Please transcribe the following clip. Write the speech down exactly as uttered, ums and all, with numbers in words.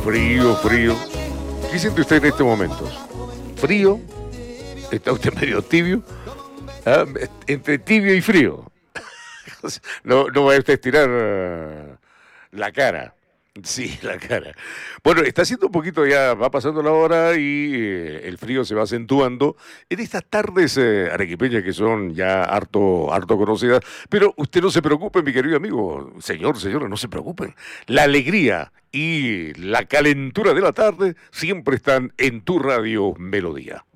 Frío, frío. ¿Qué siente usted en estos momentos? ¿Frío? ¿Está usted medio tibio? Ah, entre tibio y frío. No, no va a usted estirar uh, la cara. Sí, la cara. Bueno, está haciendo un poquito ya, va pasando la hora y eh, el frío se va acentuando en estas tardes eh, arequipeñas que son ya harto, harto conocidas. Pero usted no se preocupe, mi querido amigo, señor, señora, no se preocupen. La alegría y la calentura de la tarde siempre están en tu radio Melodía.